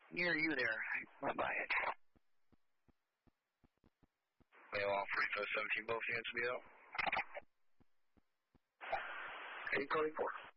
Near you there. I went by it. Mail off 3517, both units will be out. 824.